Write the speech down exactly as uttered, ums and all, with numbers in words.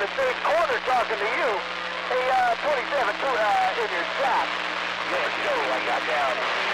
the third corner talking to you. Hey, uh, twenty-seven, uh, in your shop. Good show I got down.